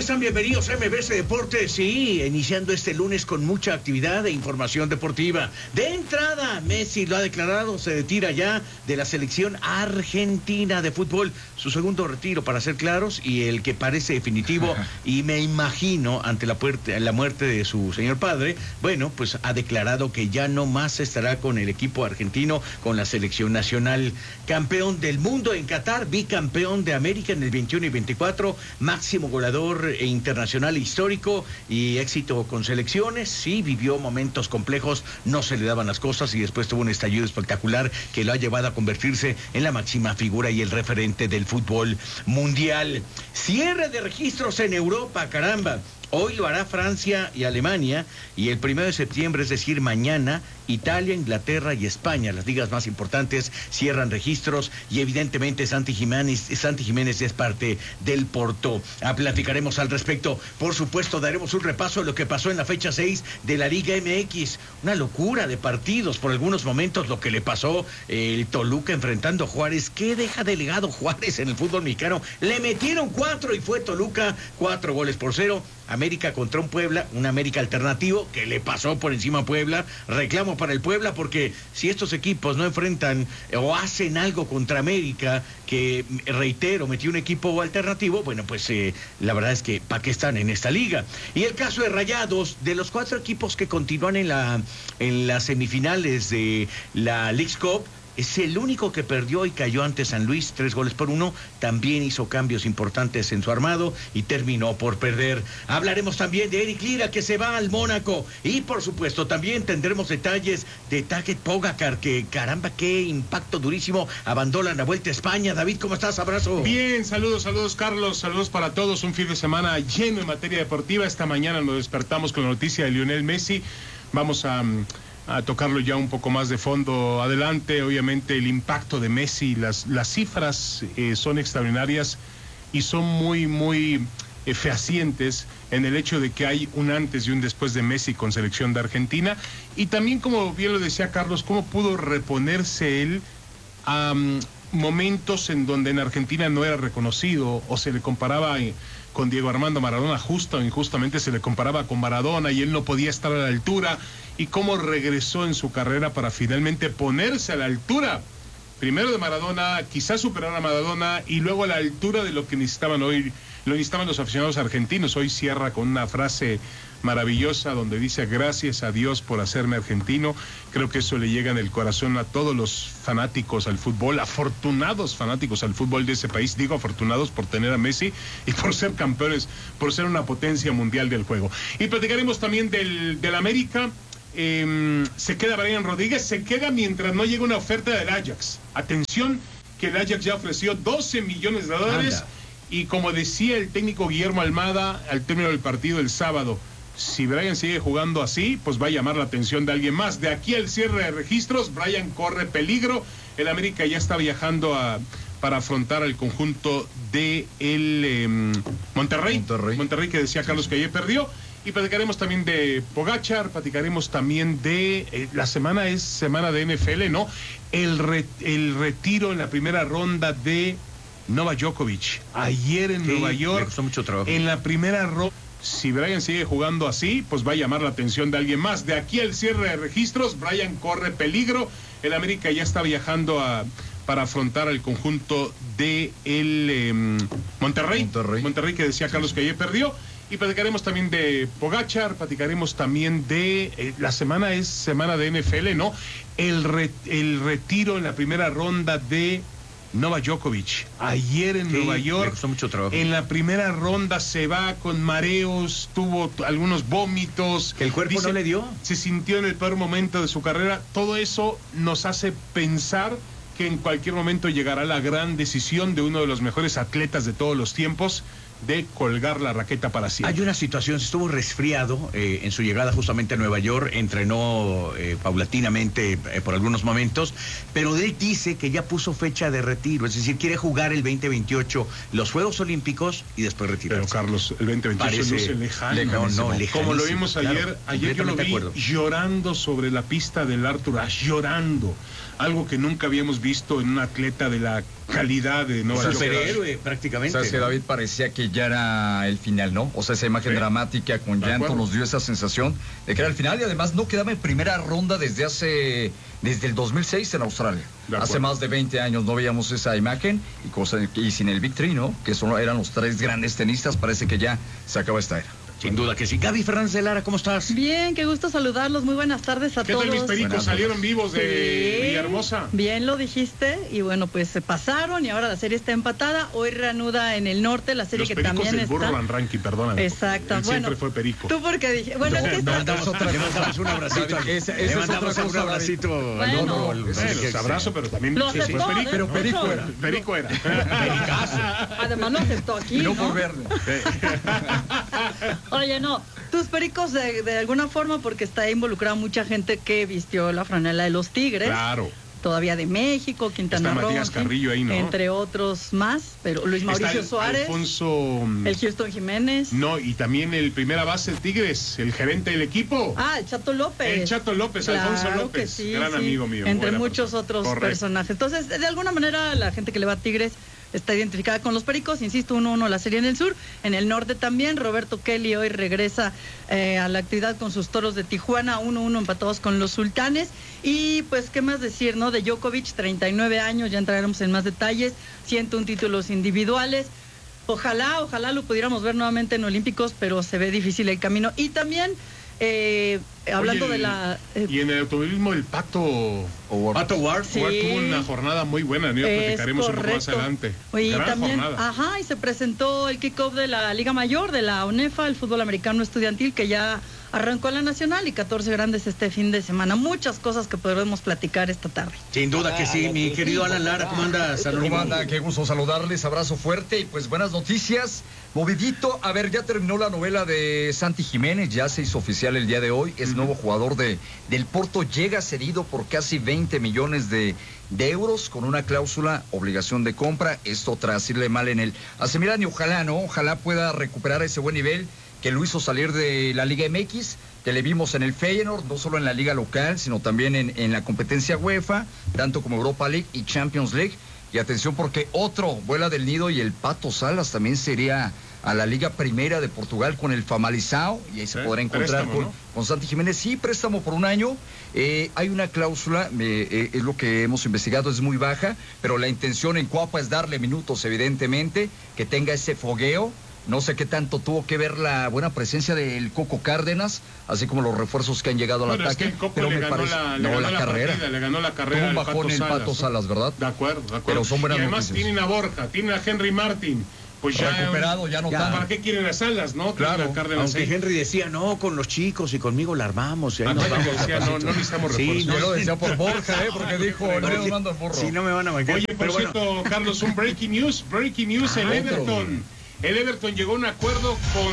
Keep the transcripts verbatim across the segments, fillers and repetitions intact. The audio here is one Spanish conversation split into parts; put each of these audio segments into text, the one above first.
están? Bienvenidos a M B C Deportes. Sí, iniciando este lunes con mucha actividad e información deportiva. De entrada, Messi lo ha declarado, se retira ya de la selección argentina de fútbol. Su segundo retiro, para ser claros, y el que parece definitivo. Y me imagino, ante la, puerta, la muerte de su señor padre, bueno, pues ha declarado que ya no más estará con el equipo argentino, con la selección nacional. Campeón del mundo en Qatar, bicampeón de América en el veintiuno y veinticuatro, máximo goleador internacional histórico y éxito con selecciones. Sí, vivió momentos complejos, no se le daban las cosas y después tuvo un estallido espectacular que lo ha llevado a convertirse en la máxima figura y el referente del fútbol mundial. Cierre de registros en Europa, caramba. Hoy lo hará Francia y Alemania, y el primero de septiembre, es decir, mañana, Italia, Inglaterra y España, las ligas más importantes, cierran registros, y evidentemente Santi Jiménez, Santi Jiménez es parte del Porto. Ah, platicaremos al respecto. Por supuesto, daremos un repaso de lo que pasó en la fecha seis de la Liga M X. Una locura de partidos por algunos momentos, lo que le pasó eh, el Toluca enfrentando a Juárez. ¿Qué deja de legado Juárez en el fútbol mexicano? Le metieron cuatro y fue Toluca, cuatro goles por cero. América contra un Puebla, un América alternativo que le pasó por encima a Puebla. Reclamo para el Puebla, porque si estos equipos no enfrentan o hacen algo contra América, que reitero, metió un equipo alternativo, bueno, pues eh, la verdad es que ¿para qué están en esta liga? Y el caso de Rayados, de los cuatro equipos que continúan en la en las semifinales de la Leagues Cup, es el único que perdió y cayó ante San Luis, tres goles por uno. También hizo cambios importantes en su armado y terminó por perder. Hablaremos también de Eric Lira, que se va al Mónaco. Y por supuesto también tendremos detalles de Tadej Pogačar, que caramba, qué impacto durísimo. Abandona la Vuelta a España. David, ¿cómo estás? Abrazo. Bien, saludos, saludos Carlos, saludos para todos. Un fin de semana lleno en materia deportiva. Esta mañana nos despertamos con la noticia de Lionel Messi. Vamos a... a tocarlo ya un poco más de fondo adelante. Obviamente el impacto de Messi, las, las cifras eh, son extraordinarias y son muy, muy eh, fehacientes en el hecho de que hay un antes y un después de Messi con selección de Argentina. Y también, como bien lo decía Carlos, cómo pudo reponerse él a um, momentos en donde en Argentina no era reconocido o se le comparaba eh, con Diego Armando Maradona, justo o injustamente se le comparaba con Maradona y él no podía estar a la altura, y cómo regresó en su carrera para finalmente ponerse a la altura, primero de Maradona, quizás superar a Maradona, y luego a la altura de lo que necesitaban hoy, lo necesitaban los aficionados argentinos. Hoy cierra con una frase maravillosa donde dice: gracias a Dios por hacerme argentino. Creo que eso le llega en el corazón a todos los fanáticos al fútbol, afortunados fanáticos al fútbol de ese país. Digo afortunados por tener a Messi y por ser campeones, por ser una potencia mundial del juego. Y platicaremos también del, del América. Eh, se queda Brian Rodríguez, se queda mientras no llega una oferta del Ajax. Atención, que el Ajax ya ofreció doce millones de dólares. Anda. Y como decía el técnico Guillermo Almada al término del partido el sábado, si Brian sigue jugando así, pues va a llamar la atención de alguien más. De aquí al cierre de registros, Brian corre peligro. El América ya está viajando a, para afrontar al conjunto de el eh, Monterrey. Monterrey. Monterrey, que decía Carlos que ayer perdió. Y platicaremos también de Pogačar, platicaremos también de... Eh, la semana es semana de N F L, ¿no? El, re, el retiro en la primera ronda de Novak Djokovic. Ayer en sí, Nueva York, me costó mucho trabajo. En la primera ronda. Si Brian sigue jugando así, pues va a llamar la atención de alguien más. De aquí al cierre de registros, Brian corre peligro. El América ya está viajando a... para afrontar al conjunto de el eh, Monterrey. Monterrey. Monterrey, que decía Carlos que ayer perdió. Y platicaremos también de Pogačar, platicaremos también de... Eh, la semana es semana de N F L, ¿no? El, re, el retiro en la primera ronda de Novak Djokovic. Ayer en sí, Nueva York, me costó mucho trabajo. En la primera ronda se va con mareos, tuvo algunos vómitos. ¿Que el cuerpo dice, no le dio? Se sintió en el peor momento de su carrera. Todo eso nos hace pensar que en cualquier momento llegará la gran decisión de uno de los mejores atletas de todos los tiempos, de colgar la raqueta para siempre. Hay una situación, estuvo resfriado eh, en su llegada justamente a Nueva York, entrenó eh, paulatinamente eh, por algunos momentos, pero él dice que ya puso fecha de retiro, es decir, quiere jugar el veinte veintiocho los Juegos Olímpicos y después retirarse. Pero Carlos, el veinte veintiocho Parece luce lejano. lejano, no, no, como lo vimos ayer, claro, ayer yo lo vi llorando sobre la pista del Arthur Ashe, llorando. Algo que nunca habíamos visto en un atleta de la calidad de Novak Djokovic. Superhéroe prácticamente. O sea, que David parecía que que ya era el final, ¿no? O sea, esa imagen sí. dramática con de llanto acuerdo. Nos dio esa sensación de que era el final y además no quedaba en primera ronda desde hace, desde el dos mil seis en Australia. Hace más de veinte años no veíamos esa imagen y, cosa, y sin el Big Three, ¿no? Que son, eran los tres grandes tenistas, parece que ya se acaba esta era. Sin duda que sí. Gaby Fernández de Lara, ¿cómo estás? Bien, qué gusto saludarlos. Muy buenas tardes a ¿Qué todos. ¿Qué tal mis pericos? ¿Salieron vivos de sí, Villahermosa? Bien lo dijiste. Y bueno, pues se pasaron y ahora la serie está empatada. Hoy reanuda en el norte la serie Los que pericos también del está. Burro Van Ranking, perdóname. Exacto. Él bueno, siempre fue perico. Tú porque dije. Bueno, no, es que no, está... mandamos otra, le mandamos un abracito. Esa, esa le es mandamos otra un cosa, abracito. Bueno, no, no, los abrazo, pero también lo sí, aceptó, fue perico. Pero perico era. Perico era. Pericazo. Además lo aceptó aquí, no, ¿no? por verde. Oye, no, tus pericos de, de alguna forma porque está involucrada mucha gente que vistió la franela de los Tigres. Claro. Todavía de México, Quintana Roo, Matías Carrillo ahí, ¿no? Entre otros más, pero Luis Mauricio el, Suárez, Alfonso, el Houston Jiménez. No, y también el primera base del Tigres, el gerente del equipo. Ah, el Chato López. El Chato López, claro Alfonso López, que sí, gran sí. amigo mío. Entre muchos persona. otros Correcto. personajes. Entonces, de alguna manera, la gente que le va a Tigres está identificada con los pericos, insisto, uno uno la serie en el sur, en el norte también. Roberto Kelly hoy regresa eh, a la actividad con sus Toros de Tijuana, uno uno empatados con los Sultanes. Y pues, ¿qué más decir, no? De Djokovic, treinta y nueve años, ya entraremos en más detalles, ciento uno títulos individuales. Ojalá, ojalá lo pudiéramos ver nuevamente en Olímpicos, pero se ve difícil el camino. Y también, eh, hablando Oye, de la... Eh, y en el automovilismo, el Pato Howard. Pato Howard. Sí. tuvo una jornada muy buena, ¿no? Es Platicaremos correcto. un poco más adelante. Y Gran también, jornada. ajá, y se presentó el kickoff de la Liga Mayor, de la ONEFA, el fútbol americano estudiantil, que ya arrancó a la nacional, y catorce grandes este fin de semana. Muchas cosas que podremos platicar esta tarde. Sin duda que sí, mi querido Alan Lara, ¿cómo andas? ¿Cómo anda? Qué gusto saludarles, abrazo fuerte y pues buenas noticias. Movidito, a ver, ya terminó la novela de Santi Jiménez, ya se hizo oficial el día de hoy, es uh-huh. nuevo jugador de, del Porto, llega cedido por casi veinte millones de, de euros con una cláusula, obligación de compra, esto tras irle mal en el A C Milan y ojalá, ¿no? Ojalá pueda recuperar ese buen nivel que lo hizo salir de la Liga M X, que le vimos en el Feyenoord, no solo en la liga local, sino también en, en la competencia UEFA, tanto como Europa League y Champions League. Y atención porque otro vuela del nido y el Pato Salas también sería a la Liga Primera de Portugal con el Famalicão y ahí se ¿Eh? podrá encontrar préstamo, con, ¿no? con Santi Jiménez. Sí, préstamo por un año. Eh, hay una cláusula, eh, eh, es lo que hemos investigado, es muy baja, pero la intención en Cuapa es darle minutos, evidentemente, que tenga ese fogueo. No sé qué tanto tuvo que ver la buena presencia del Coco Cárdenas, así como los refuerzos que han llegado al bueno, ataque. Es que el Coco pero le me ganó parece, la, le no, ganó la, la carrera. Partida, le ganó la carrera. Tuvo un bajón el Pato Salas, Salas, ¿verdad? De acuerdo, de acuerdo. Pero son buenas y además noticias. tienen a Borja, tienen a Henry Martin. Pues ya recuperado, ya no ya, tanto. ¿Para qué quieren las alas, no? Claro. Aunque ahí. Henry decía, no, con los chicos y conmigo la armamos. Y ahí ah, nos vamos decía, no, no necesitamos refuerzos. Sí, yo lo decía por Borja, ¿eh? Porque dijo, no me mando el burro. Si no me van a bancar. Oye, por Pero cierto, bueno. Carlos, un breaking news, breaking news, ah, el Everton. El Everton llegó a un acuerdo con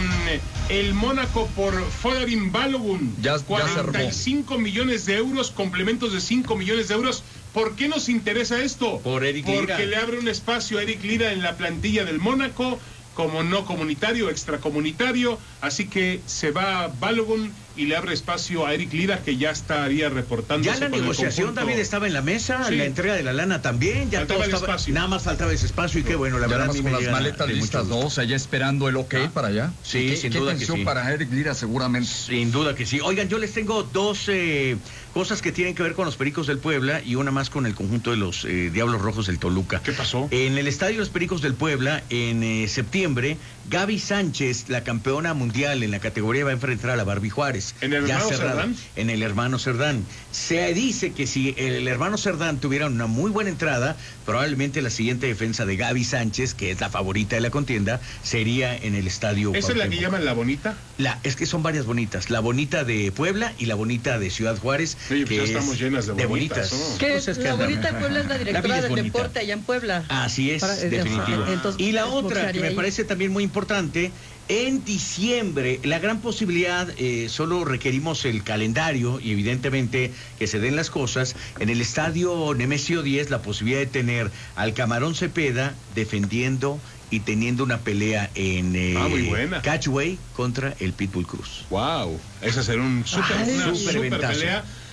el Mónaco por Folarin Balogun. Ya, cuarenta y cinco millones de euros, complementos de cinco millones de euros. ¿Por qué nos interesa esto? Por Eric Lira. Porque le abre un espacio a Eric Lira en la plantilla del Mónaco, como no comunitario, extracomunitario. Así que se va Balogun y le abre espacio a Eric Lira, que ya estaría reportando. Ya la negociación, David, estaba en la mesa, sí. La entrega de la lana también, ya faltaba todo estaba, espacio. Nada más faltaba ese espacio y qué bueno, la ya verdad. Nada más con las maletas listas, ¿no? O sea, ya esperando el ok ah. para allá. Sí, ¿Qué, sin qué duda que sí. para Eric Lira seguramente. Sin duda que sí. Oigan, yo les tengo dos eh, cosas que tienen que ver con los Pericos del Puebla y una más con el conjunto de los eh, Diablos Rojos del Toluca. ¿Qué pasó? En el estadio Los Pericos del Puebla, en eh, septiembre, Gaby Sánchez, la campeona mundial en la categoría, va a enfrentar a la Barbie Juárez. ¿En el hermano Cerdán? En el hermano Cerdán. Se dice que si el hermano Cerdán tuviera una muy buena entrada, probablemente la siguiente defensa de Gaby Sánchez, que es la favorita de la contienda, sería en el estadio. ¿Esa es la que llaman la bonita? La, es que son varias bonitas. La bonita de Puebla y la bonita de Ciudad Juárez. Oye, que pues ya estamos llenas de bonitas. De bonitas. ¿no? Que es, la bonita de Puebla es la directora la del deporte allá en Puebla. Así es, Para, definitivo. Entonces, y la otra, que me ahí. parece también muy importante, en diciembre, la gran posibilidad, eh, solo requerimos el calendario y evidentemente que se den las cosas, en el estadio Nemesio diez, la posibilidad de tener al Camarón Cepeda defendiendo y teniendo una pelea en eh, ah, muy buena. Catchway contra el Pitbull Cruz. Wow, esa será un super, ah, una super, super pelea.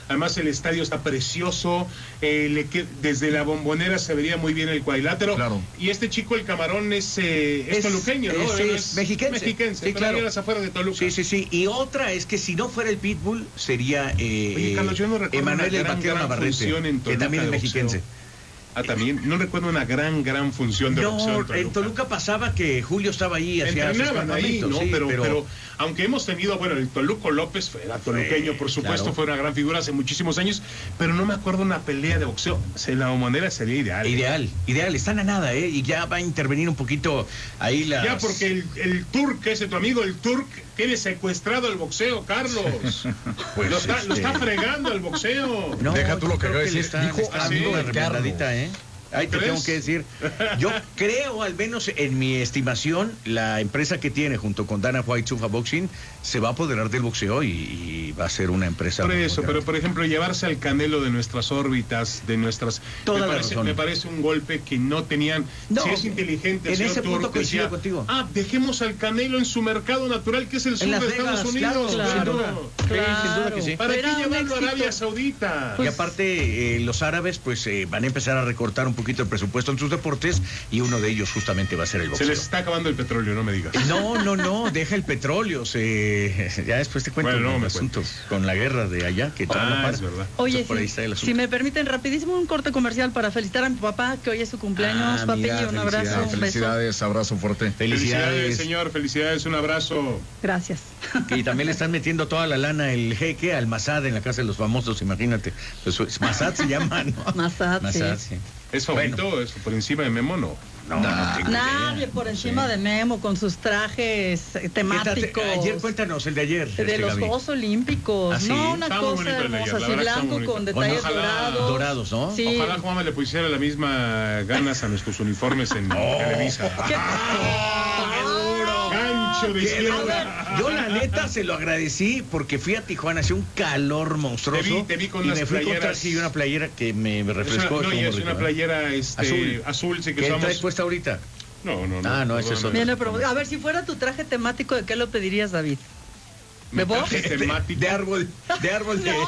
además el estadio está precioso, eh, le que, desde la Bombonera se vería muy bien el cuadrilátero. Claro. Y este chico, el Camarón, es, eh, es, es toluqueño, ¿no? Es, es, es mexiquense. Mexiquense, sí, claro. A las afueras de Toluca. Sí, sí, sí. Y otra es que si no fuera el Pitbull, sería eh, Oye, Carlos, yo no recuerdo Emanuel una el gran, Vaquero gran Navarrete, función en que Toluca también es de boxeo. mexiquense. Ah, también. No recuerdo una gran, gran función de No, boxeo en Toluca. en Toluca pasaba que Julio estaba ahí, hacía sus Entrenaban ahí, ¿no? sí, pero, pero, pero aunque hemos tenido, bueno, el Toluco López era toluqueño, por supuesto, claro. fue una gran figura hace muchísimos años, pero no me acuerdo una pelea de boxeo. Se la manera sería ideal. Ideal, ideal, están a nada, ¿eh? Y ya va a intervenir un poquito ahí la. Ya, porque el, el Turk, ese tu amigo, el Turk, tiene secuestrado el boxeo, Carlos. Pues lo, está, este... lo está fregando el boxeo. No, deja tú lo que creo acaba de le decir. están- Dijo le están amigo dando de una Carlos. remendadita, ¿eh? Ahí te ¿Crees? tengo que decir. Yo creo, al menos en mi estimación, la empresa que tiene junto con Dana White Tufa Boxing se va a apoderar del boxeo y, y va a ser una empresa. Por muy eso, grande. pero por ejemplo, llevarse al Canelo de nuestras órbitas, de nuestras... Toda me la parece, razón. me parece un golpe que no tenían... No, si es inteligente, en señor ese punto Turk, coincido decía, contigo. Ah, dejemos al Canelo en su mercado natural, que es el sur En de Las Estados Vegas, Unidos. claro, sin claro. duda. Sí, sin duda que sí. ¿Para Era qué un llevarlo a éxito. Arabia Saudita? Y aparte, eh, los árabes pues eh, van a empezar a recortar un poquito el presupuesto en sus deportes y uno de ellos justamente va a ser el Se boxeo. les está acabando el petróleo, no me digas. No, no, no, deja el petróleo. Se... Ya después te cuento Bueno, no el me asunto con la guerra de allá, que todavía no Ah, para. es verdad. Oye, Entonces, por ahí si, está el asunto. si me permiten rapidísimo un corte comercial para felicitar a mi papá, que hoy es su cumpleaños. Ah, Papi, mira, un abrazo, felicidades, un beso. Felicidades, abrazo fuerte. Felicidades, Felicidades. señor, felicidades, un abrazo. Gracias. Y también le están metiendo toda la lana el jeque al Masad en la casa de los famosos, imagínate. Pues Masad se llama, ¿no? Masad, Masad, sí. sí. ¿Es favorito Bueno. eso por encima de Memo? No. No, no tengo Nadie idea. por encima Sí. de Memo con sus trajes eh, ¿Qué tal te- temáticos. Ayer cuéntanos el de ayer. De este, los Gaby. Juegos Olímpicos, ¿Ah, sí? no, una Está muy cosa bonito el de ayer, hermosa, la así verdad que está muy blanco bonito. con detalles Ojalá- dorados. Dorados, ¿no? Sí. Ojalá Juanma le pusiera la misma ganas a nuestros uniformes en Televisa. ¿Qué? Gancho de Qué izquierda. dura. Yo la neta se lo agradecí porque fui a Tijuana, hacía un calor monstruoso. Te vi- te vi con y unas me fui con playeras. traje y una playera que me, me Es una, refrescó. no, estuvo y muy es rico, una ¿eh? playera este, Azul. azul, sí que ¿Qué usamos. traes puesta ahorita? No, no, no. Ah, no, ese es otro. Viene, pero, a ver, si fuera tu traje temático, ¿de qué lo pedirías, David? ¿De vos? Traje temático. De árbol, de árbol de...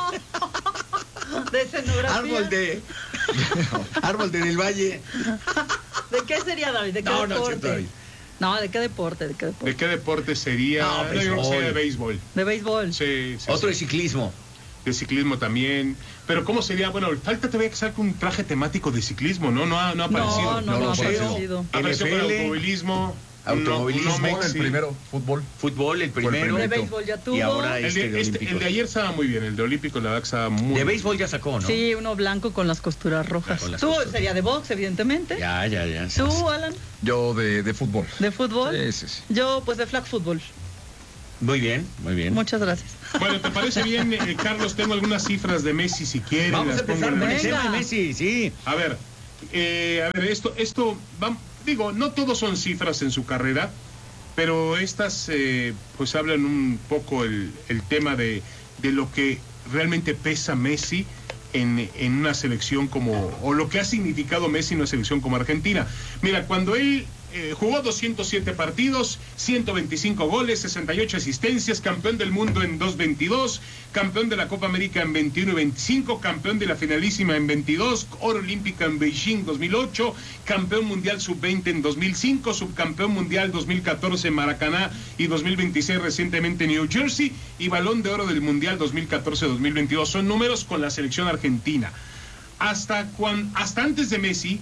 No. De escenografía. Árbol de... árbol de del Valle. ¿De qué sería, David? ¿De qué No, no, deporte? cierto, David. No, ¿de qué deporte? ¿De qué deporte? ¿De qué deporte sería? No, yo creo que béisbol. sería de béisbol. De béisbol. Sí, sí, Otro de sí. ciclismo. De ciclismo también. Pero ¿cómo sería? Bueno, falta todavía que saque un traje temático de ciclismo, ¿no? No ha, no ha aparecido. No, no, No no, lo ha sé. aparecido. Apareció con N F L, automovilismo. automovilismo, no, no Fútbol, el sí. primero, fútbol. Fútbol, el Fue el primero. De primero. béisbol ya tuvo. Y ahora El este de, de este- olímpicos. el de ayer estaba muy bien, el de olímpico la verdad que estaba muy De bien. béisbol ya sacó, ¿no? Sí, uno blanco con las costuras rojas. Con las Tú costuras. sería de box, evidentemente. Ya, ya, ya. Tú, Alan, Yo de, de fútbol. de fútbol. Sí, sí, sí. Yo, pues de flag fútbol. Muy bien, muy bien. Muchas gracias. Bueno, ¿te parece bien, eh, Carlos? Tengo algunas cifras de Messi si quieren. Vamos a las pongo empezar en la con el mesa. Venga. tema de Messi, sí. A ver, eh, a ver, esto, esto, vam- digo, no todos son cifras en su carrera, pero estas, eh, pues hablan un poco el, el tema de, de lo que realmente pesa Messi en, en una selección como, o lo que ha significado Messi en una selección como Argentina. Mira, cuando él eh, jugó doscientos siete partidos, ciento veinticinco goles, sesenta y ocho asistencias, campeón del mundo en dos veintidós, campeón de la Copa América en veintiuno y veinticinco, campeón de la finalísima en veintidós, oro olímpico en Beijing dos mil ocho, campeón mundial sub veinte en dos mil cinco, subcampeón mundial dos mil catorce en Maracaná y dos mil veintiséis recientemente en New Jersey y balón de oro del mundial dos mil catorce dos mil veintidós. Son números con la selección argentina. Hasta, cuan, hasta antes de Messi,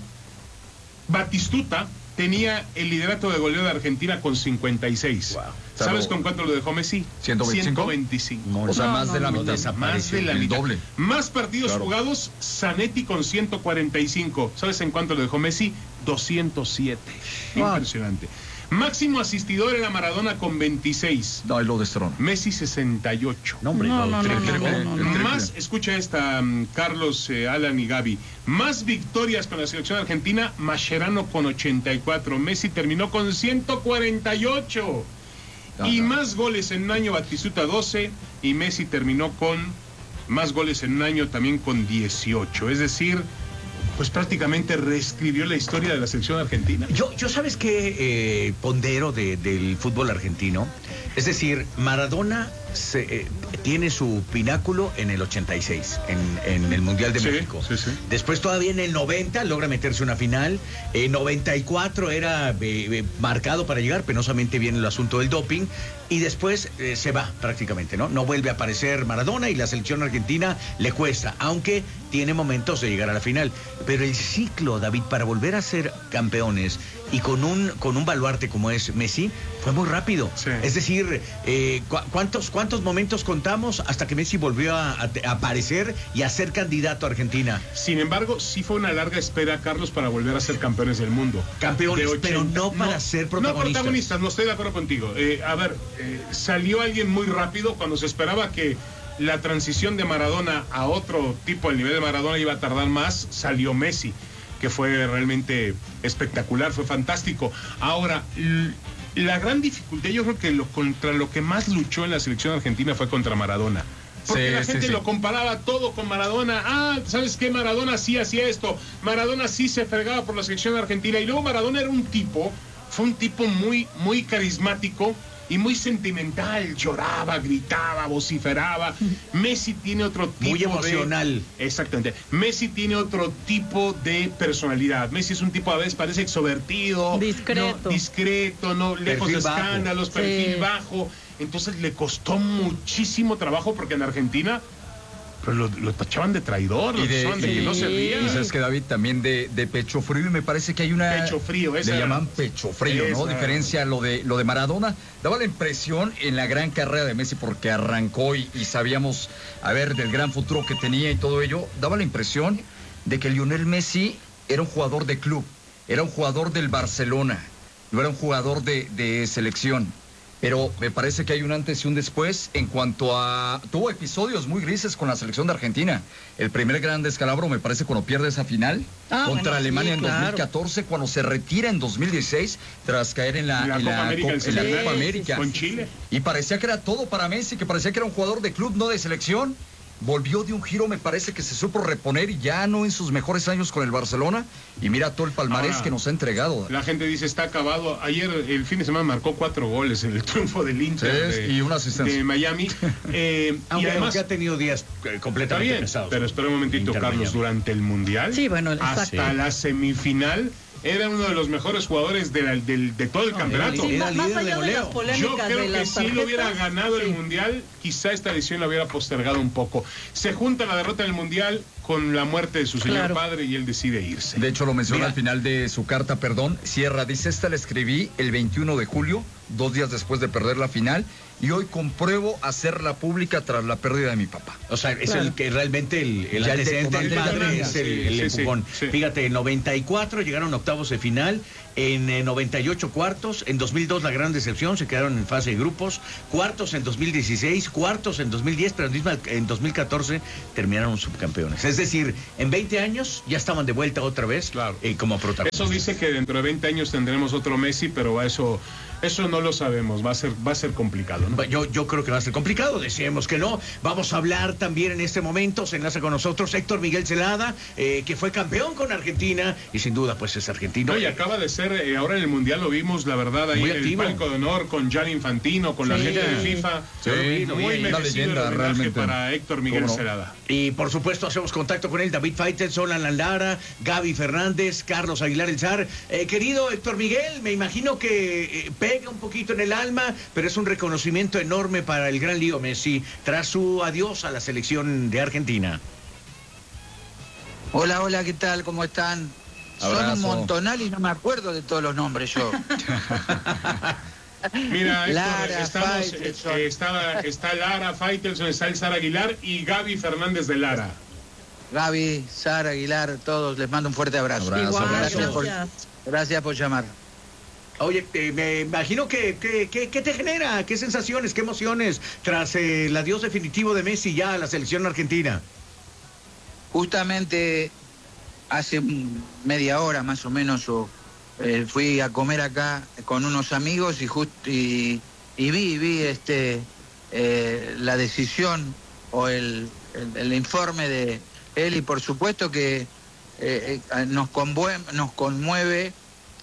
Batistuta tenía el liderato de goleo de Argentina con cincuenta y seis. Wow. ¿Sabes Claro. con cuánto lo dejó Messi? ¿ciento veinticinco? ciento veinticinco. O sea, No, más no, de la no, mitad. desapareció. Más de la el mitad. doble. Más partidos Claro. jugados, Zanetti con ciento cuarenta y cinco. ¿Sabes en cuánto lo dejó Messi? doscientos siete. Wow. Impresionante. Máximo asistidor era Maradona con veintiséis. No, ahí lo destrona. Messi sesenta y ocho. No, hombre, No, no, no, triple, no, triple. no, no, El no. triple. Más, escucha esta, um, Carlos, eh, Alan y Gaby. Más victorias con la selección argentina, Mascherano con ochenta y cuatro. Messi terminó con ciento cuarenta y ocho. Y Ajá. más goles en un año, Batistuta doce. Y Messi terminó con más goles en un año también con dieciocho. Es decir, pues prácticamente reescribió la historia de la selección argentina. Yo, yo sabes qué eh, pondero de- del fútbol argentino. Es decir, Maradona se, eh, tiene su pináculo en el ochenta y seis, en, en el Mundial de Sí, México. sí, sí. Después todavía en el noventa logra meterse una final. En noventa y cuatro era eh, eh, marcado para llegar, penosamente viene el asunto del doping. Y después eh, se va prácticamente, ¿no? No vuelve a aparecer Maradona y la selección argentina le cuesta, aunque tiene momentos de llegar a la final. Pero el ciclo, David, para volver a ser campeones y con un, con un baluarte como es Messi, fue muy rápido. Sí. Es decir, eh, ¿cu ¿cuántos, ¿cuántos momentos contamos hasta que Messi volvió a, a, a aparecer y a ser candidato a Argentina? Sin embargo, sí fue una larga espera, Carlos, para volver a ser campeones del mundo. Campeones, De pero no para ser protagonistas. No protagonistas, no estoy de acuerdo contigo. Eh, a ver, eh, salió alguien muy rápido cuando se esperaba que la transición de Maradona a otro tipo, el nivel de Maradona iba a tardar más, salió Messi, que fue realmente espectacular, fue fantástico. Ahora, la gran dificultad, yo creo que lo, contra lo que más luchó en la selección argentina fue contra Maradona. Porque Sí, la sí, gente sí. lo comparaba todo con Maradona. Ah, ¿sabes qué? Maradona sí hacía esto. Maradona sí se fregaba por la selección argentina. Y luego Maradona era un tipo, fue un tipo muy, muy carismático y muy sentimental. Lloraba, gritaba, vociferaba. Messi tiene otro tipo Muy emocional. de... Exactamente. Messi tiene otro tipo de personalidad. Messi es un tipo a veces parece extrovertido. Discreto. No, discreto, no, lejos de Perfil bajo. escándalos, perfil Sí. bajo. Entonces le costó muchísimo trabajo porque en Argentina pues, lo, lo tachaban de traidor, lo Y de- tachaban de que no sí. servía. Y sabes que David también de, de pecho frío, y me parece que hay una... Pecho frío, esa le era. llaman pecho frío, ¿no? Esa. Diferencia a lo de, lo de Maradona. Daba la impresión en la gran carrera de Messi, porque arrancó y, y sabíamos, a ver, del gran futuro que tenía y todo ello, daba la impresión de que Lionel Messi era un jugador de club, era un jugador del Barcelona, no era un jugador de, de selección. Pero me parece que hay un antes y un después en cuanto a... Tuvo episodios muy grises con la selección de Argentina. El primer gran descalabro me parece cuando pierde esa final Ah, contra bueno, Alemania sí, en claro. dos mil catorce, cuando se retira en dos mil dieciséis tras caer en la, La en Copa la América Co- del en la Centenario. Copa Sí, América. Con Chile. Y parecía que era todo para Messi, que parecía que era un jugador de club, no de selección. Volvió de un giro, me parece que se supo reponer, y ya no en sus mejores años con el Barcelona. Y mira todo el palmarés Ahora, que nos ha entregado. La gente dice está acabado. Ayer, el fin de semana, marcó cuatro goles en el triunfo del Inter Sí, de, y una asistencia. de Miami. Eh, y Aunque, además, aunque ha tenido días eh, está completamente bien, pesados. pero espera un momentito, Inter Carlos, Miami. durante el Mundial, Sí, bueno, hasta exacto. la semifinal, era uno de los mejores jugadores de, la- del- de todo el No, campeonato. era Sí, más, más líder de allá de goleo. las polémicas Yo creo de que las si él hubiera tarjetas, ganado el sí. Mundial, quizá esta edición la hubiera postergado un poco. Se junta la derrota del Mundial con la muerte de su señor Claro. padre y él decide irse. De hecho, lo menciona Mira. al final de su carta, perdón. Sierra dice, esta la escribí el veintiuno de julio, dos días después de perder la final, y hoy compruebo hacerla pública tras la pérdida de mi papá. O sea, es Claro. el que realmente el, el Ya el antecedente del detonante padre ya es el, sí, el sí, sí, empujón. sí. Fíjate, en noventa y cuatro llegaron a octavos de final, en eh, noventa y ocho cuartos, en dos mil dos la gran decepción, se quedaron en fase de grupos, cuartos en dos mil dieciséis, cuartos en dos mil diez, pero en misma- en dos mil catorce terminaron subcampeones. Es decir, en veinte años ya estaban de vuelta otra vez Claro. eh, como protagonistas. Eso dice que dentro de veinte años tendremos otro Messi, pero eso, eso no lo sabemos, va a ser, va a ser complicado, ¿no? Yo, yo creo que va a ser complicado, deseemos que no. Vamos a hablar también en este momento, se enlaza con nosotros Héctor Miguel Celada, eh, que fue campeón con Argentina y sin duda pues es argentino. No, y acaba de ser, eh, ahora en el Mundial lo vimos, la verdad, ahí Muy en activo. el palco de honor con Gianni Infantino, con la Sí. gente de FIFA. Sí, muy una merecido leyenda, el homenaje realmente. para Héctor Miguel ¿Cómo no? Celada. Y por supuesto hacemos contacto con él, David Faitelson, Alan Lara, Gaby Fernández, Carlos Aguilar El Zar. Eh, querido Héctor Miguel, me imagino que eh, pega un poquito en el alma, pero es un reconocimiento enorme para el gran Leo Messi tras su adiós a la selección de Argentina. Hola, hola, ¿qué tal? ¿Cómo están? Son Abrazo. un montonal y no me acuerdo de todos los nombres yo. Mira, Héctor, Lara, estamos, Faitelson. eh, está, está Lara, Faitelson, está el Zar Aguilar y Gaby Fernández de Lara. Gaby, Sara, Aguilar, todos, les mando un fuerte abrazo. Abrazo, Igual, abrazo. Gracias por, gracias. gracias por llamar. Oye, eh, me imagino que, que, que- ¿qué te genera? ¿Qué sensaciones, qué emociones tras eh, el adiós definitivo de Messi ya a la selección argentina? Justamente hace mm, media hora más o menos yo, eh, fui a comer acá con unos amigos y, just- y, y vi, vi este, eh, la decisión o el, el- el informe de él, y por supuesto que eh, eh, nos, conmue- nos conmueve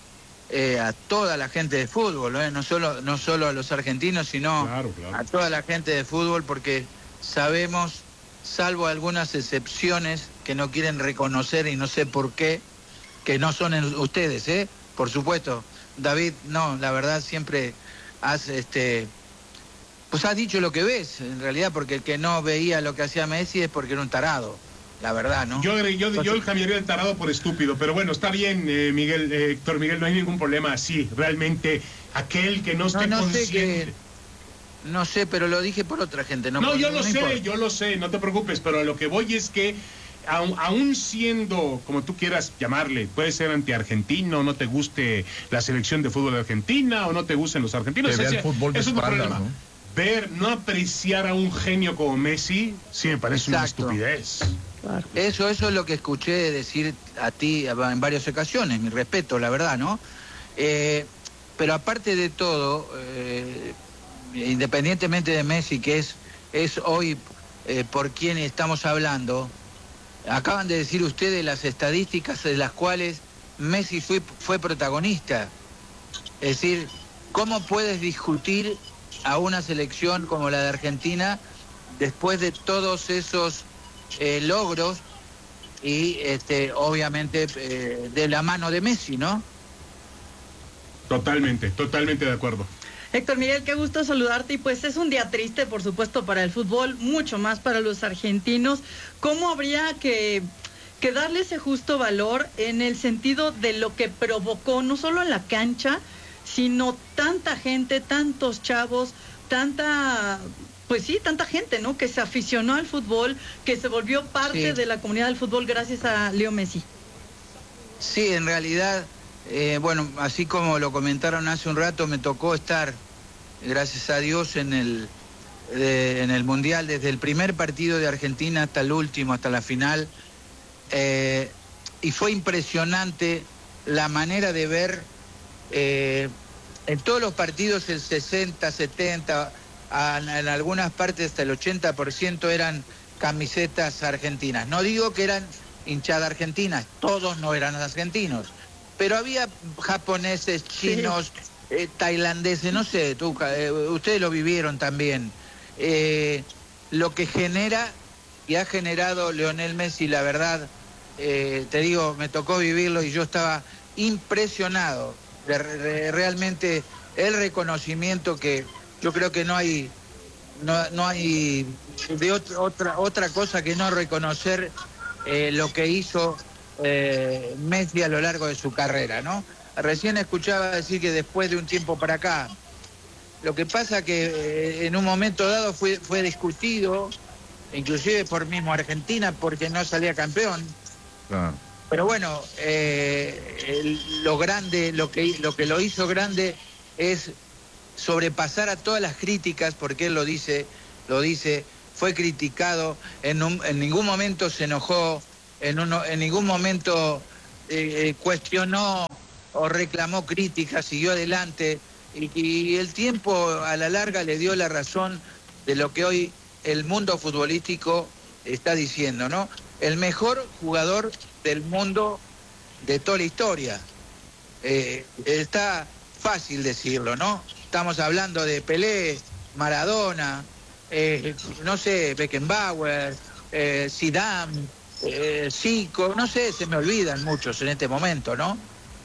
eh, a toda la gente de fútbol, ¿eh? no solo no solo a los argentinos, sino claro, claro. a toda la gente de fútbol, porque sabemos, salvo algunas excepciones que no quieren reconocer y no sé por qué, que no son en ustedes, ¿eh? Por supuesto, David, no, la verdad siempre has, este, pues has dicho lo que ves, en realidad, porque el que no veía lo que hacía Messi es porque era un tarado. La verdad, ¿no? Yo, yo, yo, yo cambiaría el tarado por estúpido, pero bueno, está bien, eh, Miguel, eh, Héctor Miguel, no hay ningún problema así. Realmente, aquel que no esté no, no consciente... Sé que, no sé, pero lo dije por otra gente. No, no por, yo no, lo no sé, importa. yo lo sé, no te preocupes, pero a lo que voy es que, aun, aun siendo, como tú quieras llamarle, puede ser anti-argentino, no te guste la selección de fútbol de Argentina, o no te gusten los argentinos. Que vea ese, el fútbol de eso es un espaldas, problema. ¿no? Ver, no apreciar a un genio como Messi, sí me parece Exacto. una estupidez. Claro. Eso, eso es lo que escuché decir a ti en varias ocasiones, mi respeto, la verdad, ¿no? Eh, pero aparte de todo, eh, independientemente de Messi, que es, es hoy eh, por quien estamos hablando, acaban de decir ustedes las estadísticas de las cuales Messi fue, fue protagonista. Es decir, ¿cómo puedes discutir a una selección como la de Argentina después de todos esos eh, logros y este obviamente eh, de la mano de Messi, ¿no? Totalmente, totalmente de acuerdo. Héctor Miguel, qué gusto saludarte, y pues es un día triste, por supuesto, para el fútbol, mucho más para los argentinos. ¿Cómo habría que, que darle ese justo valor en el sentido de lo que provocó, no solo en la cancha, sino tanta gente, tantos chavos, tanta, pues sí, tanta gente, ¿no? Que se aficionó al fútbol, que se volvió parte Sí. de la comunidad del fútbol gracias a Leo Messi? Sí, en realidad, eh, bueno, así como lo comentaron hace un rato, me tocó estar, gracias a Dios, en el, eh, en el Mundial, desde el primer partido de Argentina hasta el último, hasta la final, eh, y fue impresionante la manera de ver eh, en todos los partidos el sesenta, setenta, en, en algunas partes hasta el ochenta por ciento eran camisetas argentinas. No digo que eran hinchada argentina, todos no eran argentinos, pero había japoneses, chinos, sí. eh, tailandeses, no sé, tú, eh, ustedes lo vivieron también. Eh, lo que genera y ha generado Lionel Messi, la verdad, eh, te digo, me tocó vivirlo y yo estaba impresionado de, de realmente el reconocimiento que yo creo que no hay no, no hay de otra otra otra cosa que no reconocer eh, lo que hizo eh, Messi a lo largo de su carrera, ¿no? Recién escuchaba decir que después de un tiempo para acá, lo que pasa que eh, en un momento dado fue fue discutido, inclusive por mismo Argentina, porque no salía campeón. Ah. Pero bueno, eh, el, lo grande, lo que, lo que lo hizo grande es sobrepasar a todas las críticas, porque él lo dice, lo dice, fue criticado, en, un, en ningún momento se enojó, en, uno, en ningún momento eh, cuestionó o reclamó críticas, siguió adelante, y, y el tiempo a la larga le dio la razón de lo que hoy el mundo futbolístico está diciendo, ¿no? El mejor jugador del mundo de toda la historia. Eh, está fácil decirlo, ¿no? Estamos hablando de Pelé, Maradona, eh, no sé, Beckenbauer, eh, Zidane, eh, Zico, no sé, se me olvidan muchos en este momento, ¿no?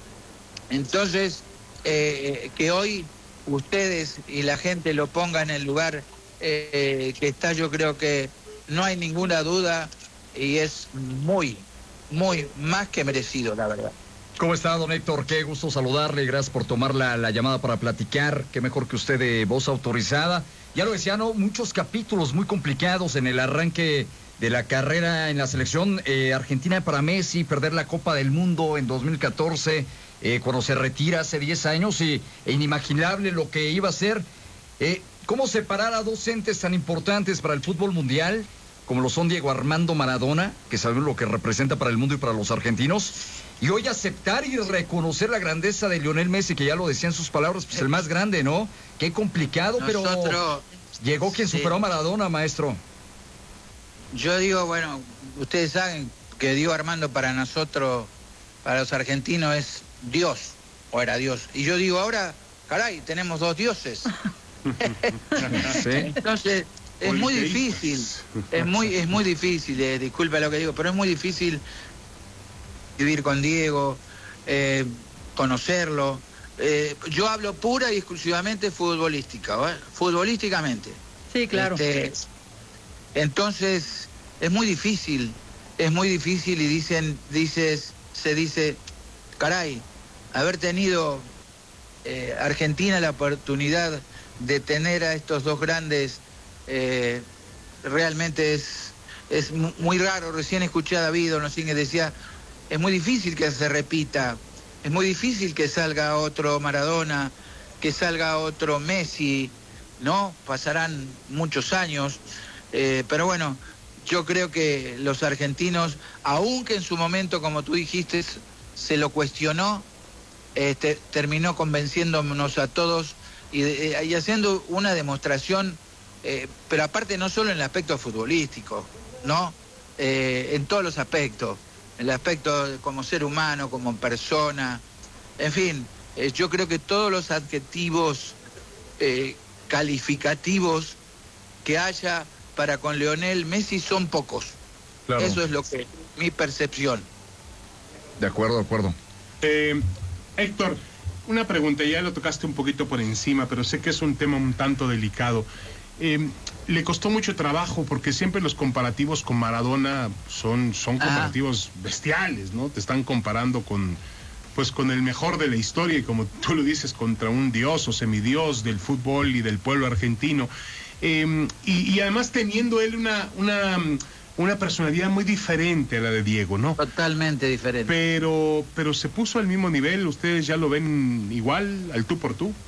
Entonces, eh, que hoy ustedes y la gente lo pongan en el lugar eh, que está, yo creo que no hay ninguna duda y es muy, muy más que merecido, la verdad. ¿Cómo está, don Héctor? Qué gusto saludarle, gracias por tomar la, la llamada para platicar, qué mejor que usted de voz autorizada. Ya lo decía, ¿no? Muchos capítulos muy complicados en el arranque de la carrera en la selección eh, argentina para Messi, perder la Copa del Mundo en dos mil catorce, eh, cuando se retira hace diez años, y e inimaginable lo que iba a ser. Eh, ¿Cómo separar a dos entes tan importantes para el fútbol mundial, como lo son Diego Armando Maradona, que sabemos lo que representa para el mundo y para los argentinos, y hoy aceptar y reconocer la grandeza de Lionel Messi, que ya lo decía en sus palabras, pues el más grande, ¿no? Qué complicado, Nosotros, pero llegó quien sí. superó a Maradona, maestro. Yo digo, bueno, ustedes saben que Diego Armando para nosotros, para los argentinos, es Dios. o era Dios. Y yo digo, ahora, caray, tenemos dos dioses. Sí. Entonces, es muy difícil, es muy, es muy difícil, eh, disculpa lo que digo, pero es muy difícil vivir con Diego, eh, conocerlo. Eh, yo hablo pura y exclusivamente futbolística, ¿eh? futbolísticamente. Sí, claro. Este, entonces, es muy difícil, es muy difícil y dicen, dices, se dice, caray, haber tenido eh, Argentina la oportunidad de tener a estos dos grandes, eh, realmente es, es muy raro. Recién escuché a David Onosín que decía, es muy difícil que se repita, es muy difícil que salga otro Maradona, que salga otro Messi, ¿no? Pasarán muchos años, eh, pero bueno, yo creo que los argentinos, aunque en su momento, como tú dijiste, se lo cuestionó, este, terminó convenciéndonos a todos y, y haciendo una demostración, eh, pero aparte no solo en el aspecto futbolístico, ¿no? Eh, en todos los aspectos, en el aspecto como ser humano, como persona, en fin, eh, yo creo que todos los adjetivos eh, calificativos que haya para con Lionel Messi son pocos. Claro. Eso es lo que mi percepción. De acuerdo, de acuerdo. Eh, Héctor, una pregunta, ya lo tocaste un poquito por encima, pero sé que es un tema un tanto delicado. Eh, le costó mucho trabajo porque siempre los comparativos con Maradona son, son comparativos ah. bestiales, ¿no? Te están comparando con, pues, con el mejor de la historia y, como tú lo dices, contra un dios o semidios del fútbol y del pueblo argentino. Eh, y, y además teniendo él una, una, una personalidad muy diferente a la de Diego, ¿no? Totalmente diferente. Pero, pero se puso al mismo nivel, ¿ustedes ya lo ven igual, al tú por tú?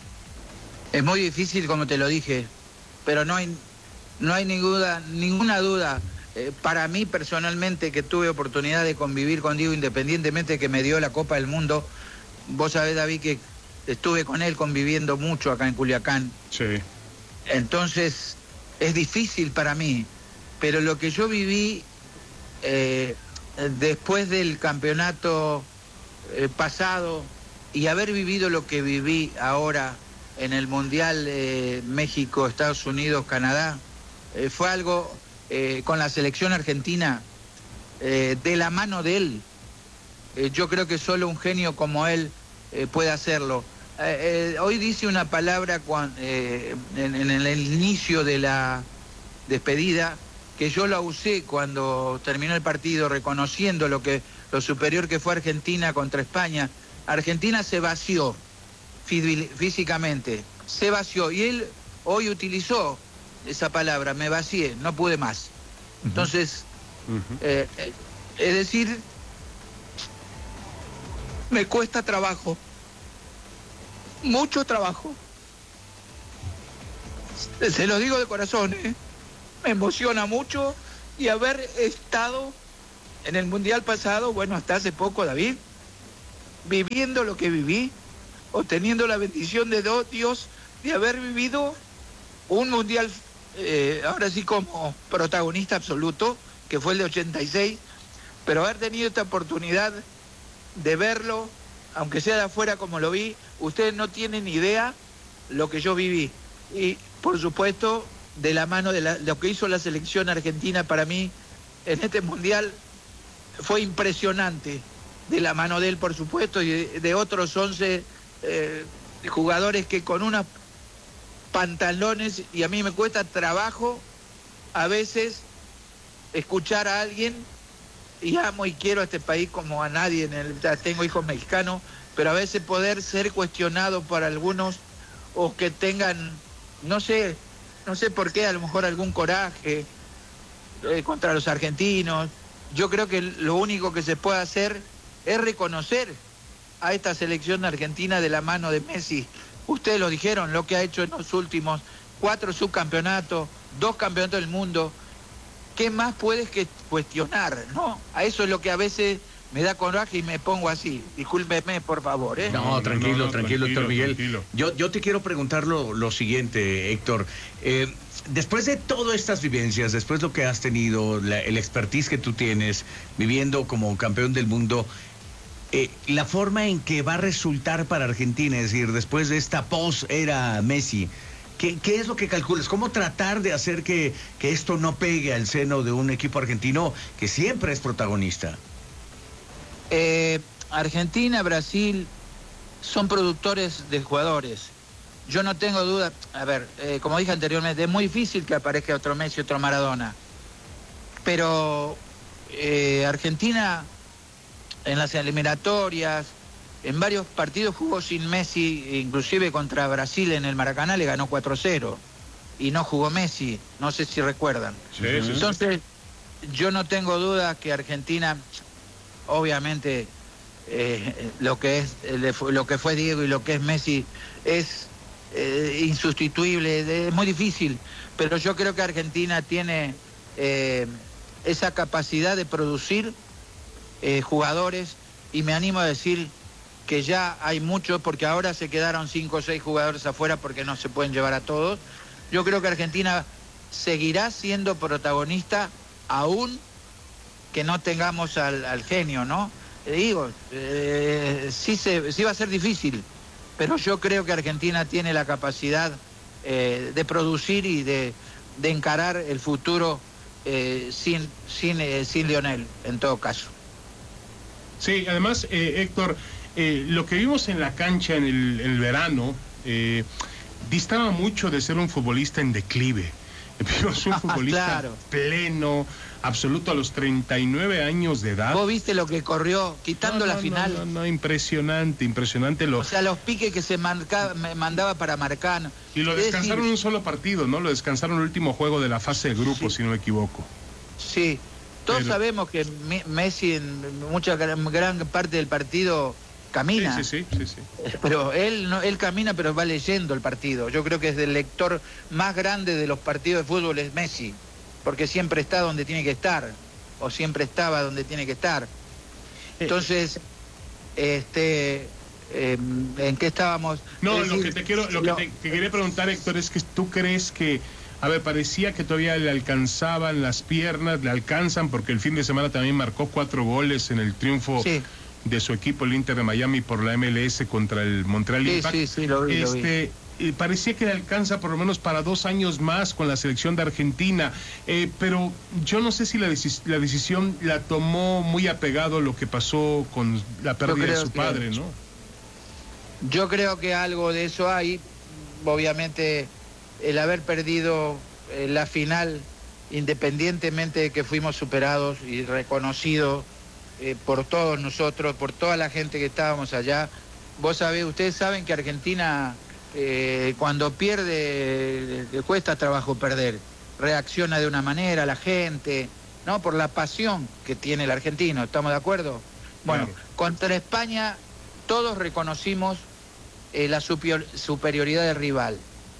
Es muy difícil, como te lo dije, pero no hay, no hay ninguna, ninguna duda. Eh, para mí personalmente, que tuve oportunidad de convivir con Diego, independientemente de que me dio la Copa del Mundo, vos sabés, David, que estuve con él conviviendo mucho acá en Culiacán. Sí. Entonces, es difícil para mí, pero lo que yo viví eh, después del campeonato eh, pasado y haber vivido lo que viví ahora en el Mundial eh, México, Estados Unidos, Canadá, eh, fue algo eh, con la selección argentina, eh, de la mano de él. Eh, yo creo que solo un genio como él eh, puede hacerlo. Eh, eh, hoy dice una palabra cuando, eh, en, en el inicio de la despedida, que yo la usé cuando terminó el partido, reconociendo lo que lo superior que fue Argentina contra España. Argentina se vació físicamente, se vació, y él hoy utilizó esa palabra, me vacié, no pude más. Uh-huh. Entonces, uh-huh. eh, eh, es decir, me cuesta trabajo, mucho trabajo. Se lo digo de corazón, ¿eh? Me emociona mucho, y haber estado en el Mundial pasado, bueno, hasta hace poco, David, viviendo lo que viví, o teniendo la bendición de Dios de haber vivido un Mundial, eh, ahora sí como protagonista absoluto, que fue el de ochenta y seis, pero haber tenido esta oportunidad de verlo, aunque sea de afuera como lo vi, ustedes no tienen idea lo que yo viví. Y por supuesto, de la mano de la, lo que hizo la selección argentina para mí en este Mundial fue impresionante, de la mano de él, por supuesto, y de, de otros once eh, jugadores que con unos pantalones, y a mí me cuesta trabajo a veces escuchar a alguien, y amo y quiero a este país como a nadie, en el, tengo hijos mexicanos, pero a veces poder ser cuestionado por algunos, o que tengan, no sé, no sé por qué, a lo mejor algún coraje eh, contra los argentinos. Yo creo que lo único que se puede hacer es reconocer a esta selección argentina de la mano de Messi. Ustedes lo dijeron, lo que ha hecho en los últimos cuatro subcampeonatos, dos campeonatos del mundo. ¿Qué más puedes que cuestionar, no? A eso es lo que a veces me da coraje y me pongo así. Discúlpeme, por favor, ¿eh? No, tranquilo, no, no, tranquilo, tranquilo, Héctor Miguel. Tranquilo. Yo, yo te quiero preguntar lo, lo siguiente, Héctor. Eh, después de todas estas vivencias, después de lo que has tenido, la, el expertise que tú tienes, viviendo como campeón del mundo, eh, la forma en que va a resultar para Argentina, es decir, después de esta post-era Messi, ¿qué, ¿qué es lo que calculas? ¿Cómo tratar de hacer que, que esto no pegue al seno de un equipo argentino que siempre es protagonista? Eh, Argentina, Brasil son productores de jugadores. Yo no tengo duda, a ver, eh, como dije anteriormente, es muy difícil que aparezca otro Messi, otro Maradona. Pero eh, Argentina en las eliminatorias, en varios partidos jugó sin Messi, inclusive contra Brasil en el Maracaná le ganó cuatro cero y no jugó Messi, no sé si recuerdan. Sí, sí, Entonces, yo no tengo duda que Argentina, obviamente, eh, lo que es lo que fue Diego y lo que es Messi es eh, insustituible, es muy difícil, pero yo creo que Argentina tiene eh, esa capacidad de producir eh, jugadores, y me animo a decir que ya hay muchos, porque ahora se quedaron cinco o seis jugadores afuera porque no se pueden llevar a todos. Yo creo que Argentina seguirá siendo protagonista aún que no tengamos al, al genio, ¿no? Eh, digo, eh, sí, se, sí va a ser difícil, pero yo creo que Argentina tiene la capacidad eh, de producir y de, de encarar el futuro eh, sin, sin, eh, sin Lionel, en todo caso. Sí, además, eh, Héctor, eh, lo que vimos en la cancha en el, en el verano eh, distaba mucho de ser un futbolista en declive. Vimos un futbolista claro. pleno, absoluto a los treinta y nueve años de edad. ¿Vos viste lo que corrió quitando no, no, la final? No, no, no, impresionante, impresionante. Lo... O sea, los piques que se marca, me mandaba para marcar. Y lo descansaron en un solo partido, ¿no? Lo descansaron el último juego de la fase de grupo, sí. si no me equivoco. Sí, todos Pero... sabemos que Messi en mucha gran, gran parte del partido camina. Sí, sí, sí, sí, sí. Pero él no, él camina, pero va leyendo el partido. Yo creo que es el lector más grande de los partidos de fútbol es Messi, porque siempre está donde tiene que estar, o siempre estaba donde tiene que estar. Entonces, este, eh, ¿en qué estábamos? No, es lo decir, que te quiero, lo que te que quería preguntar, Héctor, es que tú crees que, a ver, parecía que todavía le alcanzaban las piernas, le alcanzan, porque el fin de semana también marcó cuatro goles en el triunfo. Sí. De su equipo, el Inter de Miami, por la M L S contra el Montreal sí, Impact. Sí, sí, lo vi, este, lo vi. Eh, parecía que le alcanza por lo menos para dos años más con la selección de Argentina, eh, pero yo no sé si la, decis la decisión la tomó muy apegado a lo que pasó con la pérdida de su padre, ¿no? Yo creo que algo de eso hay. Obviamente, el haber perdido eh, la final, independientemente de que fuimos superados y reconocidos Eh, por todos nosotros, por toda la gente que estábamos allá. Vos sabés, ustedes saben que Argentina eh, cuando pierde le cuesta trabajo perder, reacciona de una manera la gente, ¿no? Por la pasión que tiene el argentino, ¿estamos de acuerdo? Bueno, claro. Contra España todos reconocimos eh, la superior, superioridad del rival.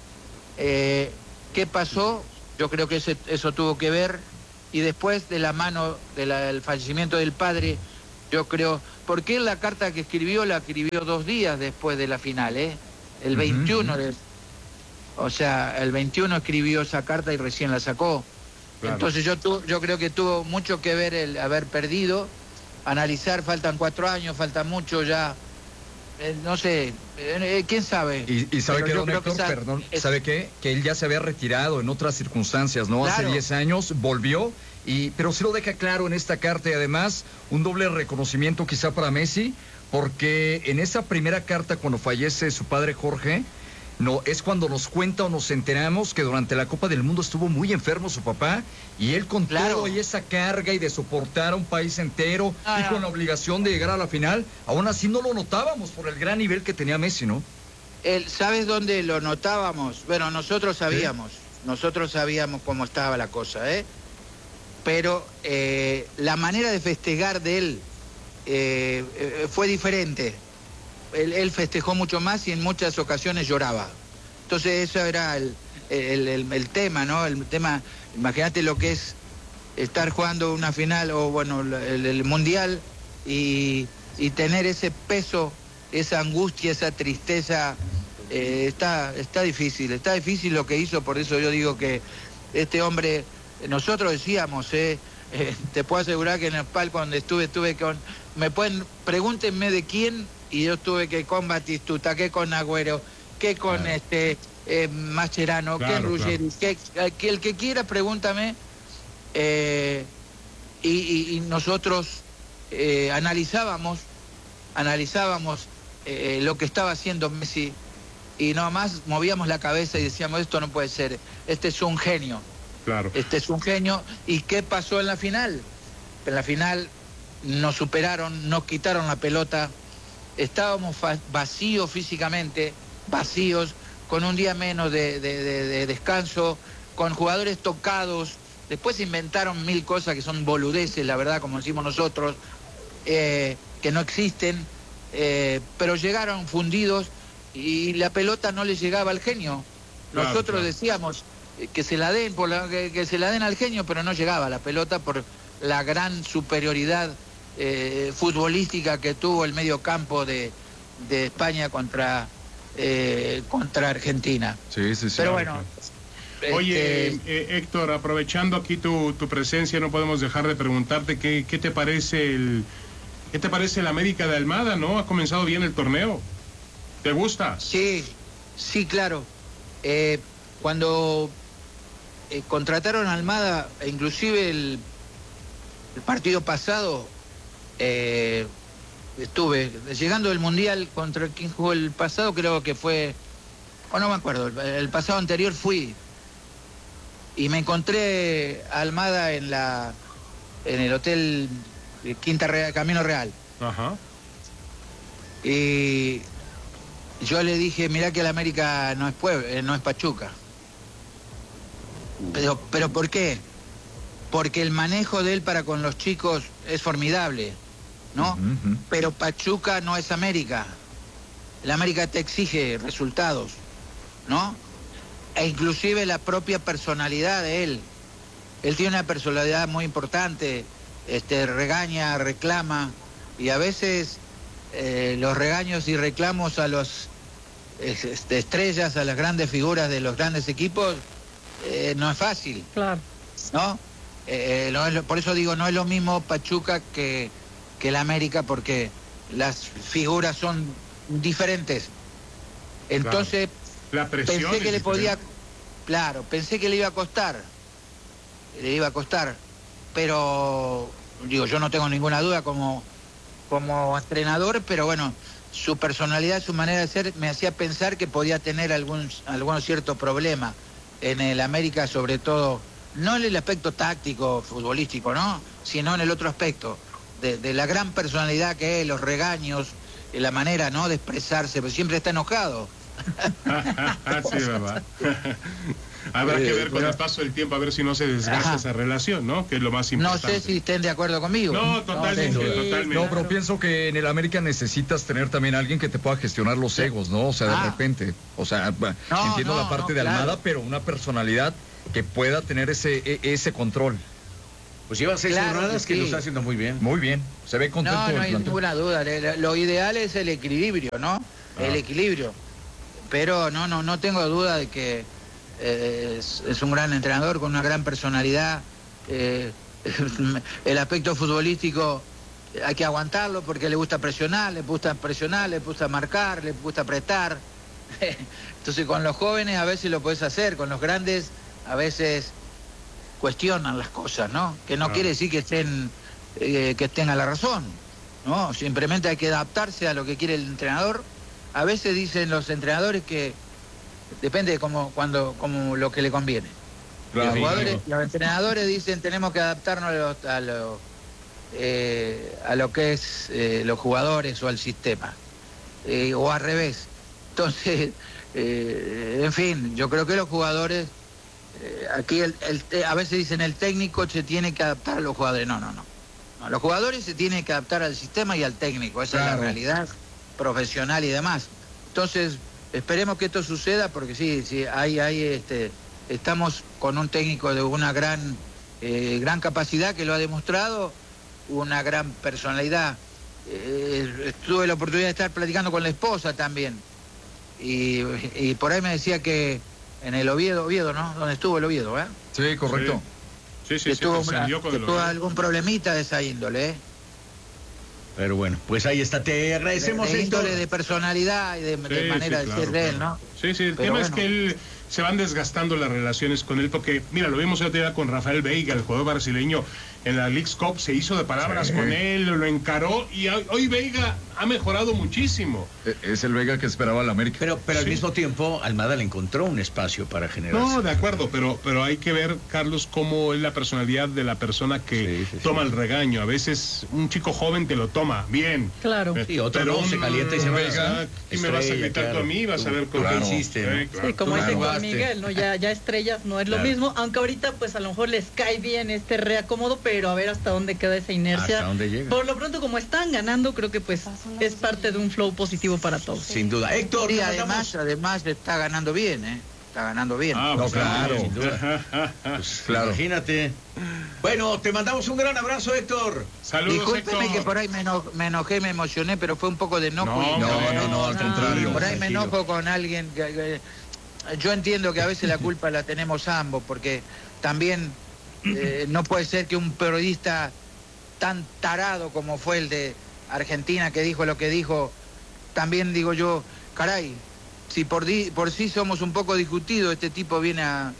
Eh, ¿Qué pasó? Yo creo que ese, eso tuvo que ver. Y después de la mano del de fallecimiento del padre, yo creo, porque él la carta que escribió la escribió dos días después de la final, ¿eh? El veintiuno, uh-huh. O sea, el veintiuno escribió esa carta y recién la sacó. Claro. Entonces yo, tu, yo creo que tuvo mucho que ver el haber perdido, analizar, faltan cuatro años, falta mucho ya, eh, no sé, eh, quién sabe. Y, y sabe que, don Héctor, que esa, perdón, es... ¿sabe qué? Que él ya se había retirado en otras circunstancias, ¿no? Claro. Hace diez años volvió, y pero sí lo deja claro en esta carta, y además un doble reconocimiento quizá para Messi, porque en esa primera carta cuando fallece su padre Jorge, no, es cuando nos cuenta o nos enteramos que durante la Copa del Mundo estuvo muy enfermo su papá, y él con claro. todo y esa carga y de soportar a un país entero ah, y con la obligación de llegar a la final, aún así no lo notábamos por el gran nivel que tenía Messi, ¿no? El, ¿Sabes dónde lo notábamos? Bueno, nosotros sabíamos, ¿sí? nosotros sabíamos cómo estaba la cosa, ¿eh? Pero eh, la manera de festejar de él eh, eh, fue diferente. Él, él festejó mucho más y en muchas ocasiones lloraba. Entonces eso era el, el, el, el tema, ¿no? El tema, imagínate lo que es estar jugando una final o bueno, el, el mundial y, y tener ese peso, esa angustia, esa tristeza, eh, está, está difícil, está difícil lo que hizo, por eso yo digo que este hombre, nosotros decíamos, eh, eh, te puedo asegurar que en el palco donde estuve, estuve con... Me pueden, pregúntenme de quién, y yo estuve que con Batistuta, que con Agüero, que con claro. este eh, Mascherano, Claro, que en Ruggeri, claro. que, que el que quiera, pregúntame. Eh, y, y, y nosotros eh, analizábamos, analizábamos eh, lo que estaba haciendo Messi, y nomás movíamos la cabeza y decíamos, esto no puede ser, este es un genio. Claro. Este es un genio. ¿Y qué pasó en la final? En la final nos superaron, nos quitaron la pelota, estábamos vacíos físicamente, vacíos, con un día menos de, de, de, de descanso, con jugadores tocados. Después inventaron mil cosas que son boludeces, la verdad, como decimos nosotros, eh, que no existen, eh, pero llegaron fundidos y la pelota no le llegaba al genio. Claro, Nosotros claro. decíamos que se la den, por la, que, que se la den al genio, pero no llegaba la pelota por la gran superioridad eh, futbolística que tuvo el medio campo de, de España contra, eh, contra Argentina. Sí, sí, sí. Pero claro, bueno, Oye, este, eh, Héctor, aprovechando aquí tu, tu presencia, no podemos dejar de preguntarte qué, qué te parece el qué te parece el América de Almada, ¿no? Ha comenzado bien el torneo. ¿Te gusta? sí, sí, claro. Eh, cuando eh, contrataron a Almada, e inclusive el, el partido pasado, eh, estuve llegando del Mundial contra quien jugó el pasado, creo que fue, o no me acuerdo, el, el pasado anterior fui y me encontré a Almada en la en el hotel Quinta Real, Camino Real. Ajá. Y yo le dije, mirá que el América no es Puebla, eh, no es Pachuca. Pero, pero ¿por qué? Porque el manejo de él para con los chicos es formidable, ¿no? Ujú, ujú. Pero Pachuca no es América. El América te exige resultados, ¿no? E inclusive la propia personalidad de él. Él tiene una personalidad muy importante, este, regaña, reclama, y a veces eh, los regaños y reclamos a los este, estrellas, a las grandes figuras de los grandes equipos, eh, no es fácil, Claro. ¿no? Eh, no es lo- por eso digo, no es lo mismo Pachuca que, que el América, porque las figuras son diferentes. Entonces, La presión pensé es que le podía, diferente. claro, pensé que le iba a costar, le iba a costar, pero digo, yo no tengo ninguna duda como, como entrenador, pero bueno, su personalidad, su manera de ser, me hacía pensar que podía tener algún, algún cierto problema en el América, sobre todo, no en el aspecto táctico, futbolístico, ¿no? Sino en el otro aspecto, de, de la gran personalidad que es, los regaños, eh, la manera, ¿no?, de expresarse, pero siempre está enojado. Sí, verdad. Habrá que Eh, ver con bueno. el paso del tiempo, a ver si no se desgasta Ajá. esa relación, ¿no? Que es lo más No importante. sé si estén de acuerdo conmigo. No, totalmente, sé. totalmente. No, pero pienso que en el América necesitas tener también a alguien que te pueda gestionar los egos, ¿no? O sea, de Ah. repente. O sea, ba- No, entiendo no, la parte no, de Almada, claro. pero una personalidad que pueda tener ese, e- ese control. Pues lleva seis Claro jornadas que que lo sí. está haciendo muy bien. Muy bien. Se ve contento No, no el hay plantel. ninguna duda. Le- Lo ideal es el equilibrio, ¿no? Ah. El equilibrio. Pero no, no, no tengo duda de que eh, es, es un gran entrenador con una gran personalidad. Eh, el aspecto futbolístico hay que aguantarlo porque le gusta presionar, le gusta presionar, le gusta marcar, le gusta apretar. Entonces con los jóvenes a veces lo puedes hacer, con los grandes a veces cuestionan las cosas, ¿no? Que no Ah. quiere decir que estén eh, que estén a la razón, ¿no? Simplemente hay que adaptarse a lo que quiere el entrenador. A veces dicen los entrenadores que depende de cómo, cuando, como lo que le conviene. Claro, los, jugadores, claro. los entrenadores dicen tenemos que adaptarnos a lo, a lo, eh, a lo que es eh, los jugadores o al sistema, eh, o al revés. Entonces, eh, en fin, yo creo que los jugadores, eh, aquí el, el te- a veces dicen el técnico se tiene que adaptar a los jugadores. No, no, no. No, los jugadores se tienen que adaptar al sistema y al técnico, esa es Claro. la realidad profesional y demás. Entonces, esperemos que esto suceda porque sí, sí, hay, hay, este, estamos con un técnico de una gran, eh, gran capacidad que lo ha demostrado, una gran personalidad. Eh, tuve la oportunidad de estar platicando con la esposa también y, y por ahí me decía que en el Oviedo, Oviedo, ¿no? Donde estuvo el Oviedo, ¿eh? Sí, correcto. Sí, sí, que sí, tuvo, trascendió una- con que el tuvo Orlando. algún problemita de esa índole, ¿eh? Pero bueno, pues ahí está. Te De, agradecemos de Héctor. índole de personalidad y de, de Sí, manera sí, de claro, ser de él, claro. ¿no? Sí, sí, el Pero tema es bueno. que él se van desgastando las relaciones con él, porque, mira, lo vimos el otro día con Rafael Veiga, el jugador brasileño, en la Leagues Cup, se hizo de palabras Sí. con él, lo encaró, y hoy, hoy Veiga ha mejorado muchísimo. Es el Vega que esperaba el América. Pero, pero al Sí. mismo tiempo, Almada le encontró un espacio para generar. No, de acuerdo, pero, pero hay que ver, Carlos, cómo es la personalidad de la persona que Sí, sí, toma sí. el regaño. A veces un chico joven te lo toma bien. Claro. Eh, Sí, otro pero no, se un calienta y se va. Veiga, ¿qué me vas a Estrella, gritar tú claro. a mí? Vas a ver Tú, con claro. qué hiciste, ¿no? Eh, claro. Sí, como Tú dice Juan jugaste. Miguel, ¿no? Ya, ya estrellas no es lo Claro. mismo, aunque ahorita pues a lo mejor les cae bien este reacomodo, pero a ver hasta dónde queda esa inercia. Hasta dónde llega. Por lo pronto, como están ganando, creo que pues es parte de un flow positivo para todos. Sin duda. Héctor, Y te además, mandamos- además está ganando bien, ¿eh? Está ganando bien. Ah, No, pues, claro. sí, Sin duda. Ajá, ajá. Pues, Claro. Imagínate. Bueno, te mandamos un gran abrazo, Héctor. Saludos, Discúlpeme Héctor. que por ahí me, eno- me enojé, me emocioné, pero fue un poco de enojo. No, y- No, no, no, al No, contrario. Por ahí me Tranquilo. enojo con alguien que, que- yo entiendo que a veces la culpa la tenemos ambos, porque también eh, no puede ser que un periodista tan tarado como fue el de Argentina, que dijo lo que dijo, también digo yo, caray, si por, di- por sí somos un poco discutidos, este tipo viene a,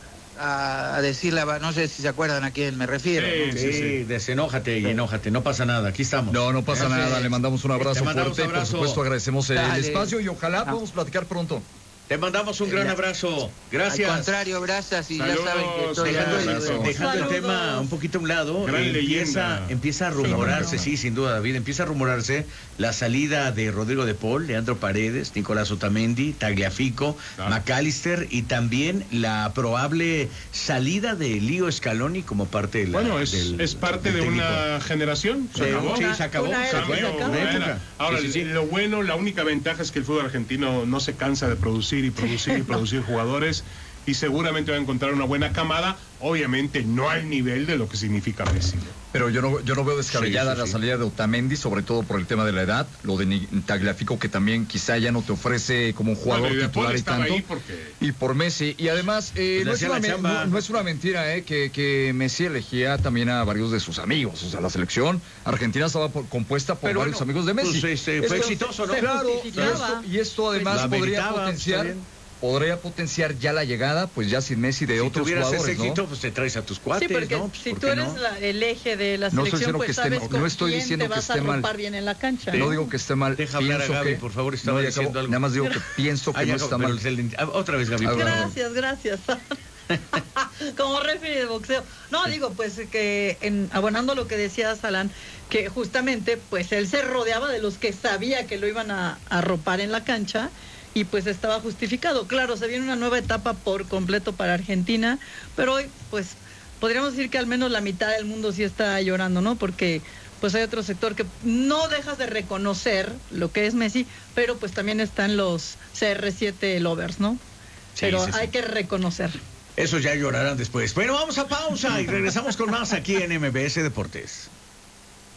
a, a decir la... va- No sé si se acuerdan a quién me refiero. Sí, ¿no? Sí, sí. desenójate y enójate. No pasa nada. Aquí estamos. No, no pasa Gracias. nada. Le mandamos un abrazo Te mandamos fuerte. un abrazo. Por supuesto, agradecemos el Dale. espacio y ojalá Ah. podamos platicar pronto. Te mandamos un gran La- abrazo. Gracias. Al contrario, gracias y Saludos, ya saben que estoy saludos, al- abrazo. Dejando el Saludos. tema un poquito a un lado, Gran empieza, leyenda. empieza a rumorarse, Fenómeno. sí, sin duda, David, empieza a rumorarse la salida de Rodrigo de Paul, Leandro Paredes, Nicolás Otamendi, Tagliafico, Claro. McAllister y también la probable salida de Lío Scaloni como parte de la, Bueno, es, del- es parte del de técnico. una generación. Se De- acabó. sí, se acabó. Una se era, acabó, se Cambió, acabó. una una época. era. Ahora, Sí, sí, sí. lo bueno, la única ventaja es que el fútbol argentino no se cansa de producir y producir y producir jugadores, y seguramente va a encontrar una buena camada, obviamente no al nivel de lo que significa Messi. Pero yo no, yo no veo descabellada Sí, sí, la sí. salida de Otamendi, sobre todo por el tema de la edad. Lo de Ni- Tagliafico, que también quizá ya no te ofrece como un jugador Bueno, y De Paul titular y estaba tanto. ahí porque... Y por Messi. Y además, eh, Pues no, es hacía una, la me- chamba. no- no es una mentira eh, que, que Messi elegía también a varios de sus amigos. O sea, la selección argentina estaba por- compuesta por Pero varios bueno, amigos de Messi. pues, este, fue Esto- exitoso, ¿no? Claro, y justificaba. esto, y esto además La podría meritaba, potenciar, está bien. podría potenciar ya la llegada, pues ya sin Messi, de Si otros tuvieras ese jugadores, ¿no? éxito, pues te traes a tus Sí, cuates, porque ¿no? Pues, si ¿por tú qué eres no? la- el eje de la No estoy selección, diciendo pues que esté sabes mal, con no estoy quién diciendo te que vas a esté mal. arropar bien en la cancha. No ¿no? digo que esté mal. Deja hablar a pienso Gaby, que- por favor, estaba no, ya diciendo acabo. algo. Nada más digo que pienso que Ah, ya, no está pero mal. se le- ah, otra vez, Gaby. Ah, por bueno. favor. Gracias, gracias. Como referee de boxeo. No, digo, pues que en, abonando lo que decías, Alan, que justamente pues él se rodeaba de los que sabía que lo iban a a arropar en la cancha y pues estaba justificado. Claro, se viene una nueva etapa por completo para Argentina, pero hoy pues podríamos decir que al menos la mitad del mundo sí está llorando, ¿no? Porque pues hay otro sector que no dejas de reconocer lo que es Messi, pero pues también están los C R siete lovers, ¿no? Sí, Pero sí, sí. hay que reconocer. Esos ya llorarán después. Bueno, vamos a pausa y regresamos con más aquí en M B S Deportes.